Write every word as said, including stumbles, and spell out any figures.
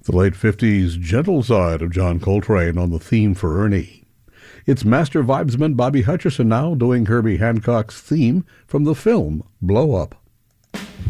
The late fifties gentle side of John Coltrane on the theme for Ernie. It's master vibesman Bobby Hutcherson now doing Herbie Hancock's theme from the film Blow Up.